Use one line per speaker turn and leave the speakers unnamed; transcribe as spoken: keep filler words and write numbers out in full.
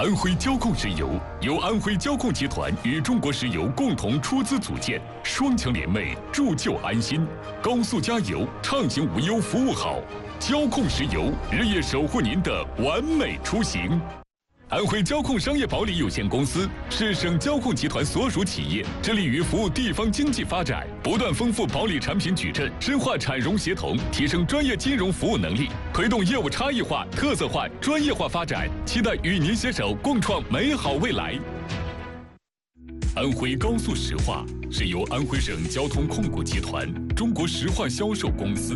安徽交控石油由安徽交控集团与中国石油共同出资组建，双强联袂，铸就安心。高速加油，畅行无忧，服务好。交控石油日夜守护您的完美出行。安徽交控商业保理有限公司是省交控集团所属企业，致力于服务地方经济发展，不断丰富保理产品矩阵，深化产融协同，提升专业金融服务能力，推动业务差异化、特色化、专业化发展，期待与您携手共创美好未来。安徽高速石化是由安徽省交通控股集团、中国石化销售公司、